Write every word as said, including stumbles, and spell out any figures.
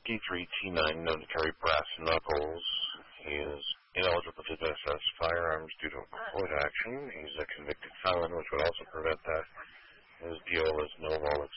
Whiskey three T nine, known to carry brass knuckles. He is ineligible to possess firearms due to court action. He's a convicted felon, which would also prevent that. His deal is no more